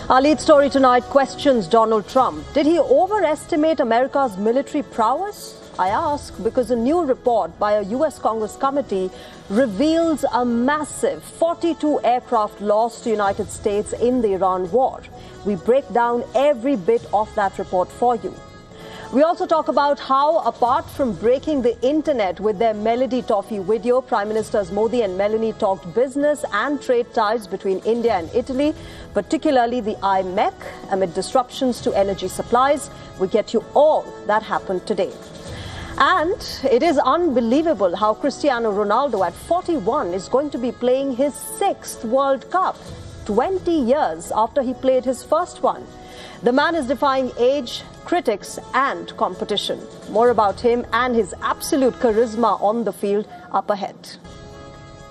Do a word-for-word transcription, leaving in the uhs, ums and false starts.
Our lead story tonight questions Donald Trump. Did he overestimate America's military prowess? I ask because a new report by a U S Congress committee reveals a massive forty-two aircraft lost to the United States in the Iran war. We break down every bit of that report for you. We also talk about how, apart from breaking the internet with their Melody Toffee video, Prime Ministers Modi and Meloni talked business and trade ties between India and Italy, particularly the I M E C, amid disruptions to energy supplies. We get you all that happened today. And it is unbelievable how Cristiano Ronaldo at forty-one is going to be playing his sixth World Cup, twenty years after he played his first one. The man is defying age, critics and competition. More about him and his absolute charisma on the field up ahead.